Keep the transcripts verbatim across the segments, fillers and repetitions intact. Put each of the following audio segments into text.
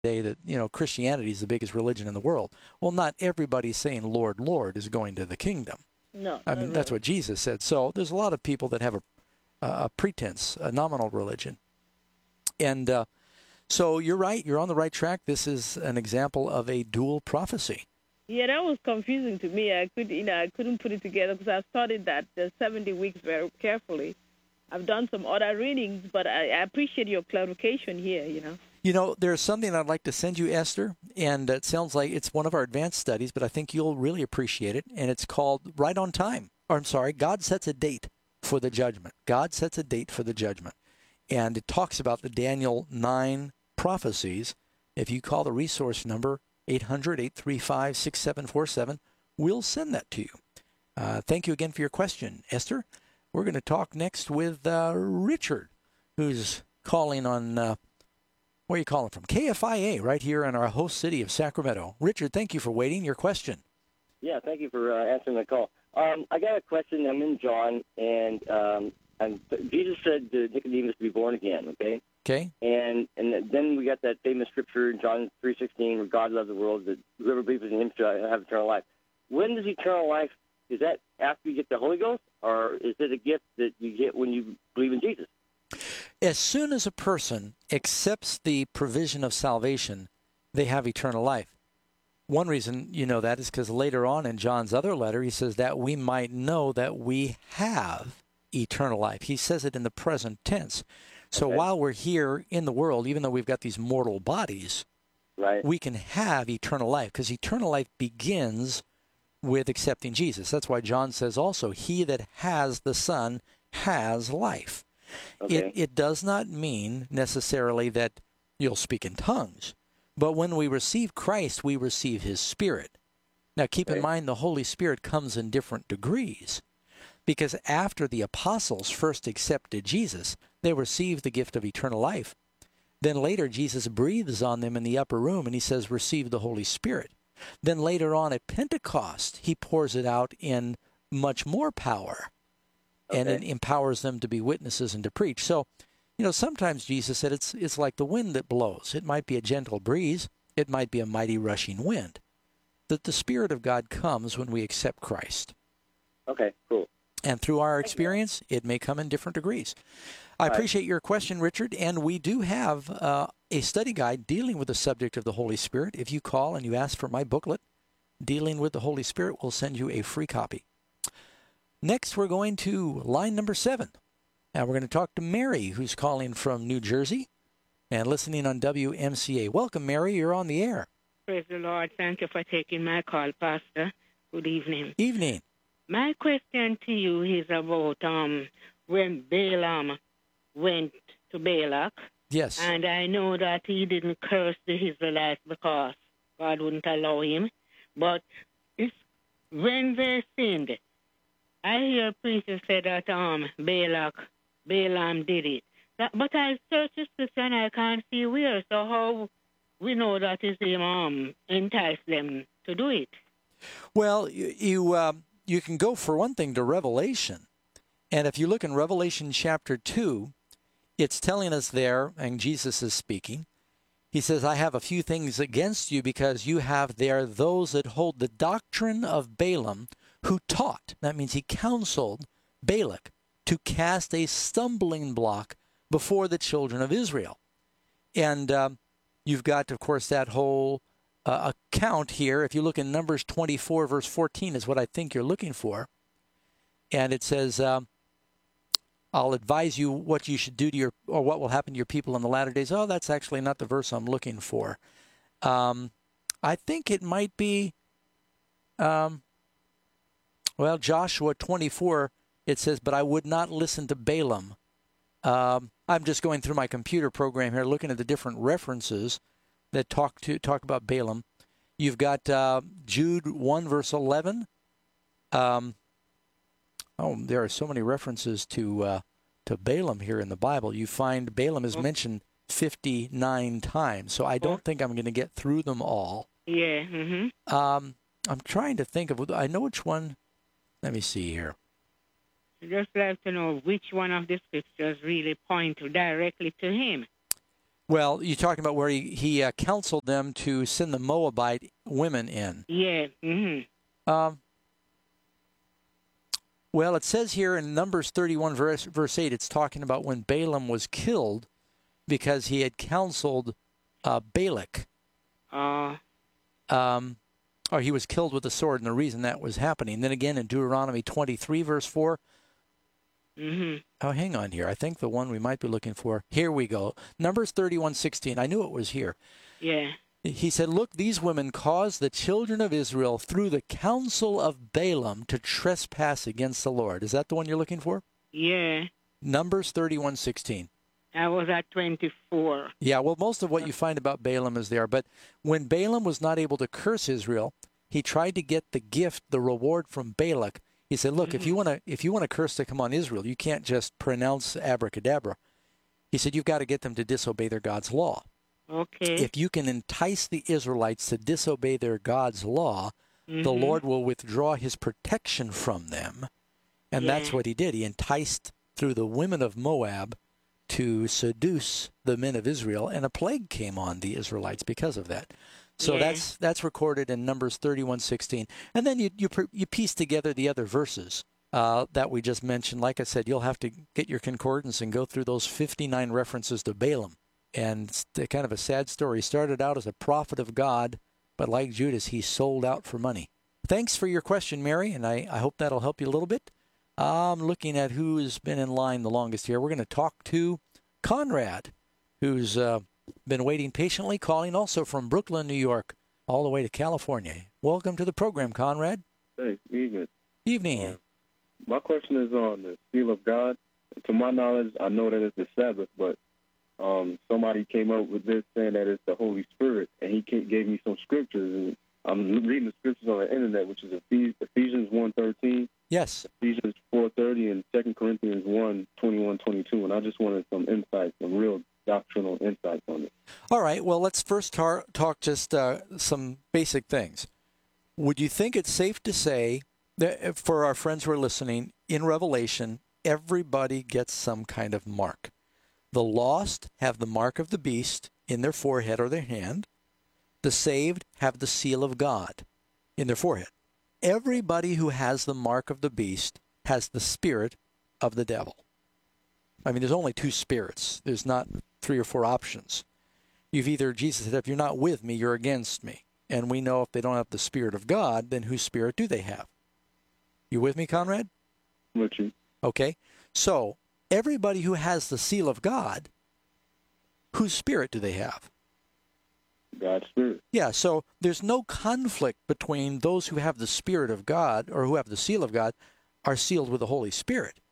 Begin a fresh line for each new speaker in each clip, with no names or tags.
today that, you know, Christianity is the biggest religion in the world. Well, not everybody saying Lord, Lord is going to the kingdom.
No,
I
not
mean, that's
really.
what Jesus said. So there's a lot of people that have a, a pretense, a nominal religion. And uh, so you're right. You're on the right track. This is an example of a dual prophecy.
Yeah, that was confusing to me. I could, you know, I couldn't put it together because I've studied that the seventy weeks very carefully. I've done some other readings, but I, I appreciate your clarification here. You know.
You know, there's something I'd like to send you, Esther, and it sounds like it's one of our advanced studies, but I think you'll really appreciate it. And it's called Right on Time. Or I'm sorry, God Sets a Date for the Judgment. God Sets a Date for the Judgment. And it talks about the Daniel nine prophecies. If you call the resource number eight hundred, eight three five, six seven four seven, we'll send that to you. Uh, thank you again for your question, Esther. We're going to talk next with uh, Richard, who's calling on, uh, where are you calling from? K F I A, right here in our host city of Sacramento. Richard, thank you for waiting. Your question.
Yeah, thank you for uh, answering the call. Um, I got a question. I'm in John, and um, I'm, Jesus said to Nicodemus to be born again, okay?
Okay.
And and then we got that famous scripture in John three sixteen, where God loved the world, that whoever believes in him shall have eternal life. When does eternal life, is that after you get the Holy Ghost, or is it a gift that you get when you believe in Jesus?
As soon as a person accepts the provision of salvation, they have eternal life. One reason you know that is because later on in John's other letter, he says that we might know that we have eternal life. He says it in the present tense. So
Okay.
while we're here in the world, even though we've got these mortal bodies,
Right.
we can have eternal life, because eternal life begins with accepting Jesus. That's why John says also, he that has the Son has life.
Okay.
It, it does not mean necessarily that you'll speak in tongues, but when we receive Christ, we receive his Spirit. Now keep in
Okay.
mind the Holy Spirit comes in different degrees, because after the apostles first accepted Jesus, they received the gift of eternal life. Then later Jesus breathes on them in the upper room and he says, receive the Holy Spirit. Then later on at Pentecost, he pours it out in much more power. And
Okay.
it empowers them to be witnesses and to preach. So, you know, sometimes Jesus said it's it's like the wind that blows. It might be a gentle breeze. It might be a mighty rushing wind. That the Spirit of God comes when we accept Christ.
Okay, cool.
And through our experience, it may come in different degrees. I
Right.
appreciate your question, Richard. And we do have uh, a study guide dealing with the subject of the Holy Spirit. If you call and you ask for my booklet, Dealing with the Holy Spirit, we'll send you a free copy. Next, we're going to line number seven. Now we're going to talk to Mary, who's calling from New Jersey and listening on W M C A. Welcome, Mary. You're on the air.
Praise the Lord. Thank you for taking my call, Pastor. Good evening.
Evening.
My question to you is about um when Balaam went to Balak,
Yes.
and I know that he didn't curse the Israelites because God wouldn't allow him. But it's when they sinned, I hear preachers say that um Balak, Balaam did it. That, but I searched the scripture and I can't see where. So how we know that is him um enticed them to do it?
Well, you you, uh, you can go for one thing to Revelation. And if you look in Revelation chapter two, it's telling us there, and Jesus is speaking, he says, I have a few things against you because you have there those that hold the doctrine of Balaam, who taught, that means he counseled Balak to cast a stumbling block before the children of Israel. And um, you've got, of course, that whole uh, account here. If you look in Numbers twenty-four, verse fourteen is what I think you're looking for. And it says, um, I'll advise you what you should do to your, or what will happen to your people in the latter days. Oh, that's actually not the verse I'm looking for. Um, I think it might be, um, well, Joshua twenty-four, it says, but I would not listen to Balaam. Um, I'm just going through my computer program here, looking at the different references that talk to talk about Balaam. You've got uh, Jude one, verse eleven. Um, oh, there are so many references to uh, to Balaam here in the Bible. You find Balaam is mentioned fifty-nine times, so I don't think I'm going to get through them all.
Yeah. Mm-hmm.
Um, I'm trying to think of, I know which one. Let me see here.
Just like to know which one of the scriptures really point directly to him.
Well, you're talking about where he, he uh, counseled them to send the Moabite women in.
Yeah. Mm-hmm.
Um, well, it says here in Numbers thirty-one, verse, verse eight, it's talking about when Balaam was killed because he had counseled uh, Balak.
Uh,
Um, or he was killed with a sword, and the reason that was happening. Then again in Deuteronomy twenty-three, verse four.
mm-hmm.
Oh, hang on here. I think the one we might be looking for. Here we go. Numbers thirty-one sixteen. I knew it was here.
Yeah.
He said, look, these women caused the children of Israel through the counsel of Balaam to trespass against the Lord. Is that the one you're looking for?
Yeah.
Numbers thirty-one sixteen.
I was at twenty-four.
Yeah, well, most of what you find about Balaam is there. But when Balaam was not able to curse Israel, he tried to get the gift, the reward from Balak. He said, look, mm-hmm. if you want to if you want a curse to come on Israel, you can't just pronounce abracadabra. He said, you've got to get them to disobey their God's law.
Okay.
If you can entice the Israelites to disobey their God's law,
mm-hmm.
the Lord will withdraw his protection from them. And
yeah.
that's what he did. He enticed through the women of Moab to seduce the men of Israel, and a plague came on the Israelites because of that. So
yeah.
that's that's recorded in Numbers thirty-one sixteen. And then you you, you piece together the other verses uh, that we just mentioned. Like I said, you'll have to get your concordance and go through those fifty-nine references to Balaam. And it's kind of a sad story. He started out as a prophet of God, but like Judas, he sold out for money. Thanks for your question, Mary, and I, I hope that'll help you a little bit. I'm looking at who's been in line the longest here. We're going to talk to Conrad, who's uh, been waiting patiently, calling also from Brooklyn, New York, all the way to California. Welcome to the program, Conrad.
Thanks. Evening.
Evening.
Uh, my question is on the seal of God. To my knowledge, I know that it's the Sabbath, but um, somebody came up with this saying that it's the Holy Spirit, and he gave me some scriptures, and I'm reading the scriptures on the internet, which is Ephesians one thirteen.
Yes.
Ephesians four thirty and Second Corinthians one twenty-one twenty-two, and I just wanted some insight, some real doctrinal insights on it.
All right. Well, let's first tar- talk just uh, some basic things. Would you think it's safe to say that for our friends who are listening, in Revelation, everybody gets some kind of mark? The lost have the mark of the beast in their forehead or their hand. The saved have the seal of God in their forehead. Everybody who has the mark of the beast has the spirit of the devil. I mean, there's only two spirits. There's not three or four options. You've either, Jesus said, if you're not with me, you're against me. And we know if they don't have the spirit of God, then whose spirit do they have? You with me, Conrad?
With you.
Okay. So everybody who has the seal of God, whose spirit do they have?
God's spirit.
Yeah, so there's no conflict between those who have the Spirit of God or who have the seal of God are sealed with the Holy Spirit.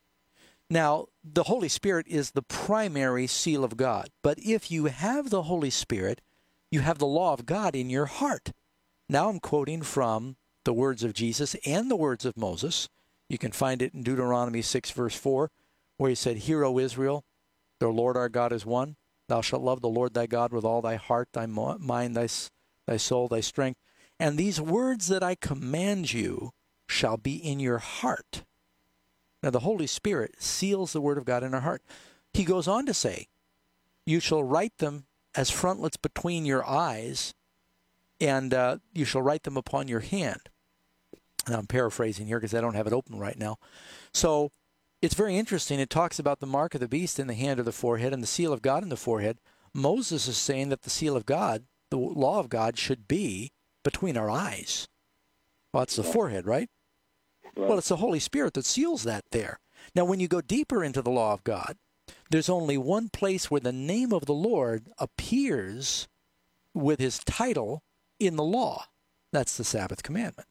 Now, the Holy Spirit is the primary seal of God. But if you have the Holy Spirit, you have the law of God in your heart. Now I'm quoting from the words of Jesus and the words of Moses. You can find it in Deuteronomy six, verse four, where he said, Hear, O Israel, the Lord our God is one. Thou shalt love the Lord thy God with all thy heart, thy mind, thy, thy soul, thy strength. And these words that I command you shall be in your heart. Now the Holy Spirit seals the word of God in our heart. He goes on to say, you shall write them as frontlets between your eyes, and uh, you shall write them upon your hand. And I'm paraphrasing here because I don't have it open right now. So it's very interesting. It talks about the mark of the beast in the hand or the forehead and the seal of God in the forehead. Moses is saying that the seal of God, the law of God, should be between our eyes. Well, it's the forehead, right?
Right.
Well, it's the Holy Spirit that seals that there. Now, when you go deeper into the law of God, there's only one place where the name of the Lord appears with his title in the law. That's the Sabbath commandment.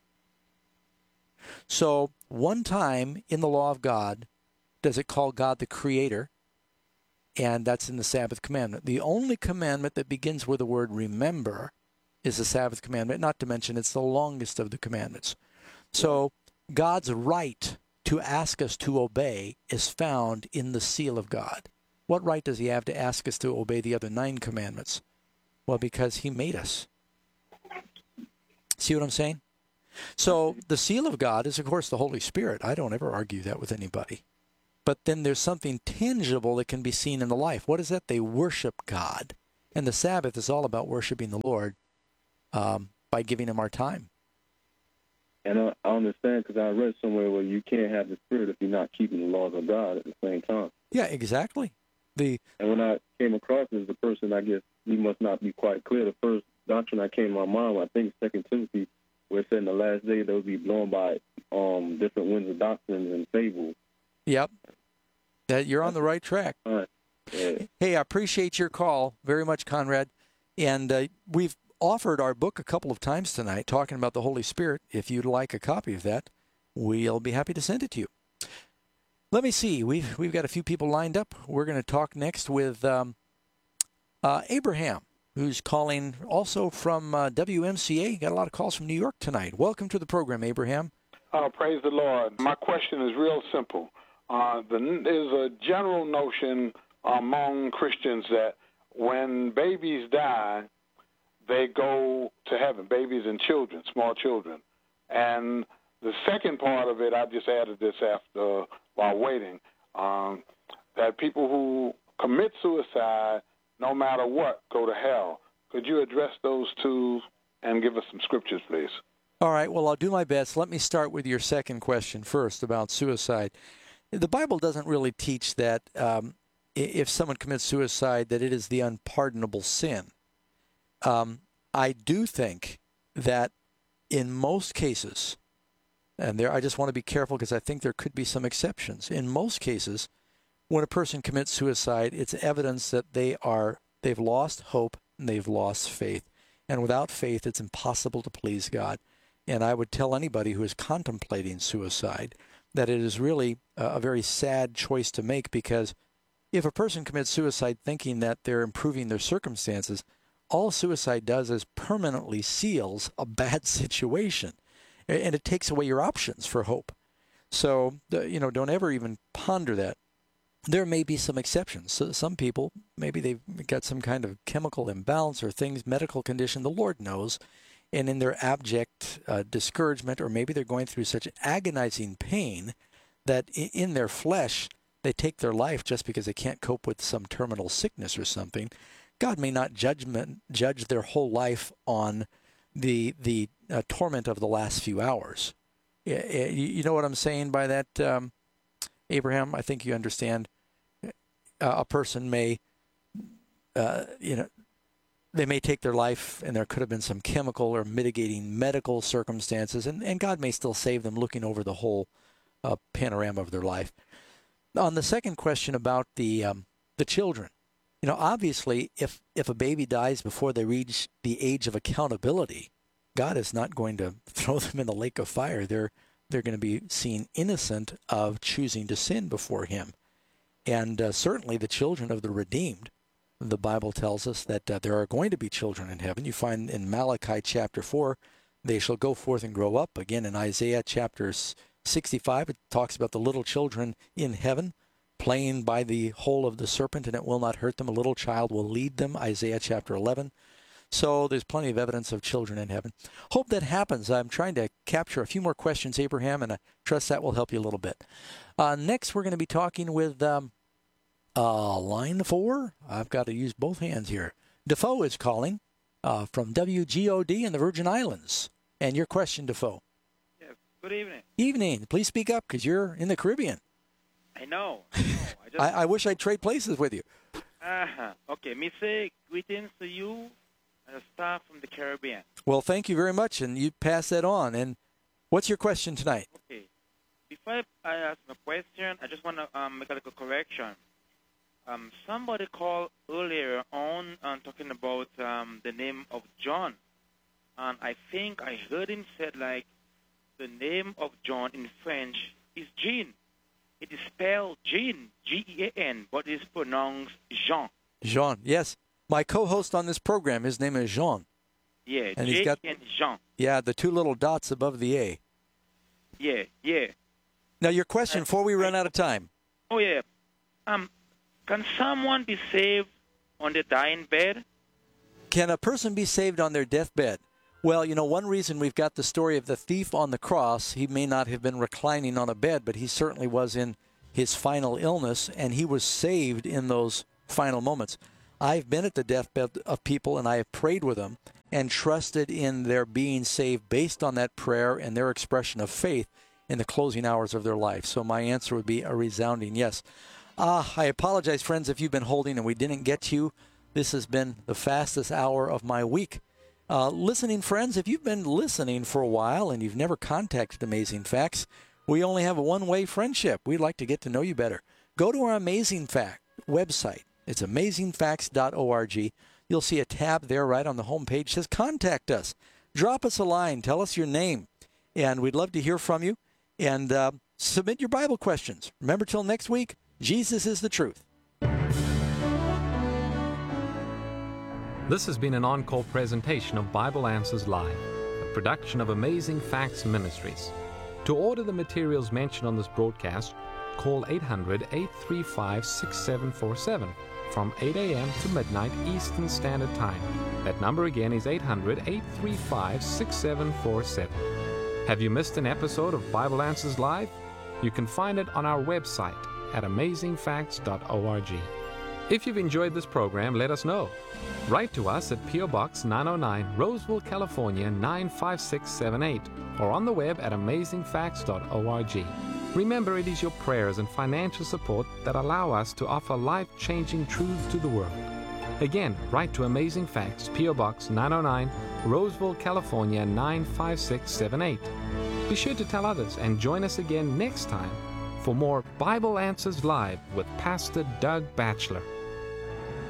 So, one time in the law of God, does it call God the Creator? And that's in the Sabbath commandment. The only commandment that begins with the word remember is the Sabbath commandment, not to mention it's the longest of the commandments. So God's right to ask us to obey is found in the seal of God. What right does he have to ask us to obey the other nine commandments? Well, because he made us. See what I'm saying? So the seal of God is, of course, the Holy Spirit. I don't ever argue that with anybody. but then there's something tangible that can be seen in the life. What is that? They worship God. And the Sabbath is all about worshiping the Lord um, by giving him our time.
And I, I understand because I read somewhere where you can't have the Spirit if you're not keeping the laws of God at the same time.
Yeah, exactly. The
And when I came across this, the person, I guess he must not be quite clear. The first doctrine that came to my mind, I think Second Timothy, where it said in the last day they'll be blown by um, different winds of doctrines and fables.
Yep. That you're on the right track.
All right. Yeah.
Hey, I appreciate your call very much, Conrad. And uh, we've offered our book a couple of times tonight talking about the Holy Spirit. If you'd like a copy of that, we'll be happy to send it to you. Let me see. We've, we've got a few people lined up. We're going to talk next with um, uh, Abraham, who's calling also from uh, W M C A. Got a lot of calls from New York tonight. Welcome to the program, Abraham.
Oh, praise the Lord. My question is real simple. Uh, the, there's a general notion among Christians that when babies die, they go to heaven, babies and children, small children. And the second part of it, I just added this after while waiting, um, that people who commit suicide, no matter what, go to hell. Could you address those two and give us some scriptures, please?
All right, well, I'll do my best. Let me start with your second question first about suicide. The Bible doesn't really teach that um, if someone commits suicide, that it is the unpardonable sin. Um, I do think that in most cases, and there I just want to be careful because I think there could be some exceptions. In most cases, when a person commits suicide, it's evidence that they are they've lost hope and they've lost faith. And without faith, it's impossible to please God. And I would tell anybody who is contemplating suicide that it is really a very sad choice to make, because if a person commits suicide thinking that they're improving their circumstances, all suicide does is permanently seals a bad situation, and it takes away your options for hope. So, you know, don't ever even ponder that. There may be some exceptions. So some people, maybe they've got some kind of chemical imbalance or things, medical condition, the Lord knows, and in their abject uh, discouragement, or maybe they're going through such agonizing pain that in their flesh they take their life just because they can't cope with some terminal sickness or something. God may not judgment, judge their whole life on the the uh, torment of the last few hours. You, you know what I'm saying by that, um, Abraham? I think you understand. Uh, a person may, uh, you know, they may take their life, and there could have been some chemical or mitigating medical circumstances, and, and God may still save them, looking over the whole uh, panorama of their life. On the second question about the um, the children, you know, obviously, if, if a baby dies before they reach the age of accountability, God is not going to throw them in the lake of fire. They're they're going to be seen innocent of choosing to sin before Him. And uh, certainly the children of the redeemed, the Bible tells us that uh, there are going to be children in heaven. You find in Malachi chapter four, they shall go forth and grow up. Again, in Isaiah chapter sixty-five, it talks about the little children in heaven playing by the hole of the serpent, and it will not hurt them. A little child will lead them, Isaiah chapter eleven. So there's plenty of evidence of children in heaven. Hope that happens. I'm trying to capture a few more questions, Abraham, and I trust that will help you a little bit. Uh, next, we're going to be talking with um, uh, line four. I've got to use both hands here. Defoe is calling uh, from W G O D in the Virgin Islands. And your question, Defoe.
Yes. Good evening.
Evening. Please speak up because you're in the Caribbean.
I know. I, know. I, just...
I, I wish I'd trade places with you.
Uh-huh. Okay. Me say greetings to you and a star from the Caribbean.
Well, thank you very much, and you pass that on. And what's your question tonight?
Okay. Before I ask my question, I just want to um, make a little correction. Um, somebody called earlier on uh, talking about um, the name of John. And I think I heard him said, like, the name of John in French is Jean. It is spelled Jean, G E A N, but it is pronounced Jean.
Jean, yes. My co-host on this program, his name is Jean.
Yeah,
and
J
he's got
and Jean.
Yeah, the two little dots above the A.
Yeah, yeah.
Now, your question, before we run out of time.
Oh, yeah. Um, can someone be saved on the dying bed?
Can a person be saved on their deathbed? Well, you know, one reason we've got the story of the thief on the cross, he may not have been reclining on a bed, but he certainly was in his final illness, and he was saved in those final moments. I've been at the deathbed of people, and I have prayed with them and trusted in their being saved based on that prayer and their expression of faith in the closing hours of their life. So my answer would be a resounding yes. Uh, I apologize, friends, if you've been holding and we didn't get to you. This has been the fastest hour of my week. Uh, listening friends, if you've been listening for a while and you've never contacted Amazing Facts, we only have a one-way friendship. We'd like to get to know you better. Go to our Amazing Fact website. It's amazing facts dot org. You'll see a tab there right on the home page that says Contact Us. Drop us a line. Tell us your name. And we'd love to hear from you. And uh, submit your Bible questions. Remember, till next week, Jesus is the truth.
This has been an encore presentation of Bible Answers Live, a production of Amazing Facts Ministries. To order the materials mentioned on this broadcast, call eight hundred, eight three five, six seven four seven from eight a.m. to midnight Eastern Standard Time. That number again is eight hundred, eight three five, six seven four seven. Have you missed an episode of Bible Answers Live? You can find it on our website at amazing facts dot org. If you've enjoyed this program, let us know. Write to us at P O Box nine oh nine, Roseville, California nine five six seven eight, or on the web at amazing facts dot org. Remember, it is your prayers and financial support that allow us to offer life-changing truths to the world. Again, write to Amazing Facts, P O Box nine oh nine, Roseville, California nine five six seven eight. Be sure to tell others and join us again next time for more Bible Answers Live with Pastor Doug Batchelor.